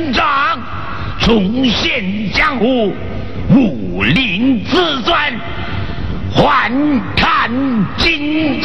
阵仗，重现江湖，武林自尊，还看今